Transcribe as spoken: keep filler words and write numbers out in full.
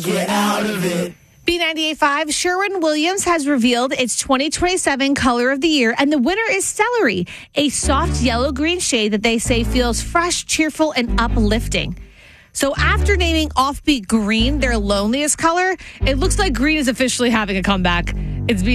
Get out of it. B ninety-eight point five, Sherwin-Williams has revealed its twenty twenty-seven color of the year, and the winner is celery, a soft yellow-green shade that they say feels fresh, cheerful, and uplifting. So after naming Offbeat Green their loneliest color, it looks like green is officially having a comeback. It's